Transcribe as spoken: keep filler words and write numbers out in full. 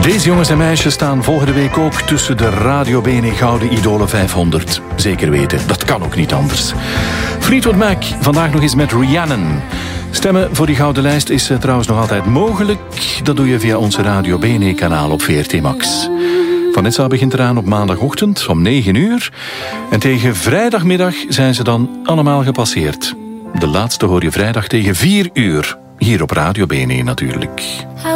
Deze jongens en meisjes staan volgende week ook tussen de Radio B N E Gouden Idolen vijfhonderd. Zeker weten, dat kan ook niet anders. Fleetwood Mac, vandaag nog eens met Rhiannon. Stemmen voor die gouden lijst is uh, trouwens nog altijd mogelijk. Dat doe je via onze Radio B N E-kanaal op V R T Max. Vanessa begint eraan op maandagochtend om negen uur. En tegen vrijdagmiddag zijn ze dan allemaal gepasseerd. De laatste hoor je vrijdag tegen vier uur. Hier op Radio B N E natuurlijk.